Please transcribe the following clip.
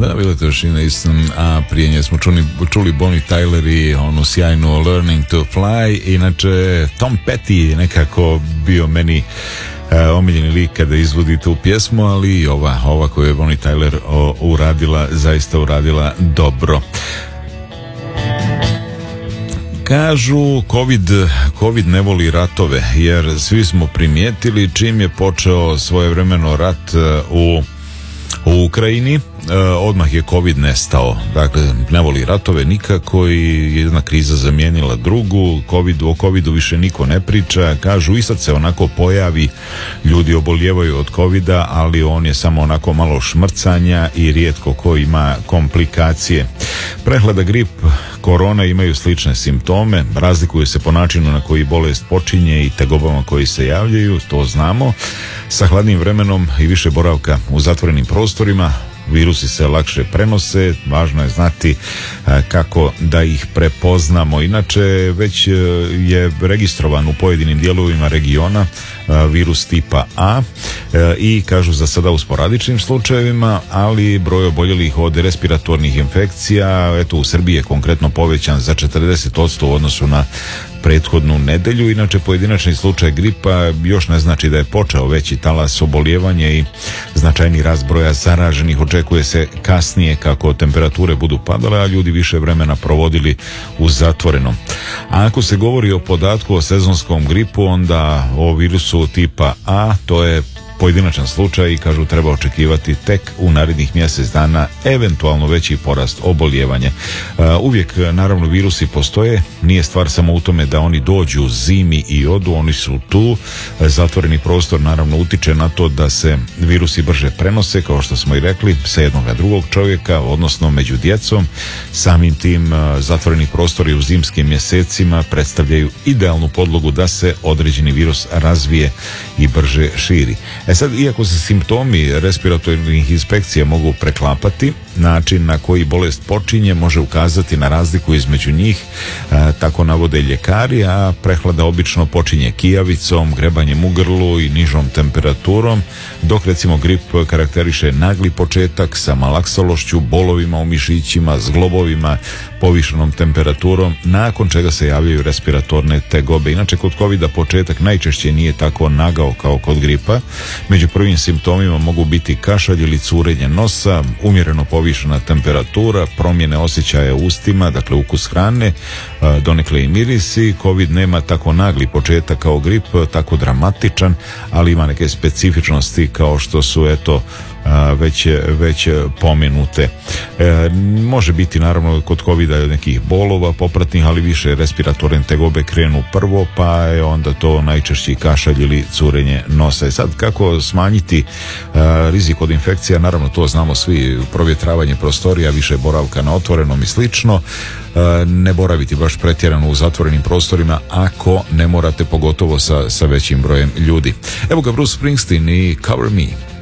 Bila to Sheena Easton, a prije nje smo čuli Bonnie Tyler i onu sjajnu Learning to Fly. Inače, Tom Petty je nekako bio meni omiljeni lik kada izvodi tu pjesmu, ali i ova koju je Bonnie Tyler zaista uradila dobro. Kažu COVID ne voli ratove, jer svi smo primijetili čim je počeo svojevremeno rat u Ukrajini, odmah je COVID nestao. Dakle, ne voli ratove nikako i jedna kriza zamijenila drugu. O COVIDu više niko ne priča. Kažu i sad se onako pojavi, ljudi obolijevaju od COVIDa, ali on je samo onako malo šmrcanja i rijetko ko ima komplikacije. Prehlada, grip, korona imaju slične simptome, razlikuju se po načinu na koji bolest počinje i tegobama koji se javljaju, to znamo. Sa hladnim vremenom i više boravka u zatvorenim prostorima virusi se lakše prenose, važno je znati kako da ih prepoznamo. Inače, već je registrovan u pojedinim dijelovima regiona virus tipa A i kažu za sada u sporadičnim slučajevima, ali broj oboljelih od respiratornih infekcija, eto u Srbiji je konkretno povećan za 40% u odnosu na prethodnu nedelju. Inače, pojedinačni slučaj gripa još ne znači da je počeo veći talas obolijevanja i značajni rast broja zaraženih očekuje se kasnije kako temperature budu padale, a ljudi više vremena provodili u zatvorenom. A ako se govori o podatku o sezonskom gripu, onda o virusu tipa A, to je pojedinačan slučaj i kažu treba očekivati tek u narednih mjesec dana eventualno veći porast obolijevanja. Uvijek naravno virusi postoje, nije stvar samo u tome da oni dođu zimi i odu, oni su tu. Zatvoreni prostor naravno utiče na to da se virusi brže prenose, kao što smo i rekli, sa jednog na drugog čovjeka, odnosno među djecom. Samim tim zatvoreni prostori u zimskim mjesecima predstavljaju idealnu podlogu da se određeni virus razvije i brže širi. Sad, iako se simptomi respiratornih inspekcija mogu preklapati, način na koji bolest počinje može ukazati na razliku između njih, tako navode ljekari, a prehlada obično počinje kijavicom, grebanjem u grlu i nižom temperaturom, dok recimo grip karakteriše nagli početak sa malaksalošću, bolovima u mišićima, zglobovima, povišenom temperaturom, nakon čega se javljaju respiratorne tegobe. Inače, kod covida početak najčešće nije tako nagao kao kod gripa. Među prvim simptomima mogu biti kašalj ili curenje nosa, umjereno povišena temperatura, promjene osjećaja u ustima, dakle ukus hrane, donekle i mirisi. COVID nema tako nagli početak kao grip, tako dramatičan, ali ima neke specifičnosti kao što su već pomenute. Može biti naravno kod covida nekih bolova popratnih, ali više respiratorne tegobe krenu prvo, pa je onda to najčešći kašalj ili curenje nosa. Sad, kako smanjiti rizik od infekcija? Naravno, to znamo svi, provjetravanje prostorija, više boravka na otvorenom i slično. Ne boraviti baš pretjerano u zatvorenim prostorima ako ne morate, pogotovo sa većim brojem ljudi. Evo ga Bruce Springsteen i Cover Me.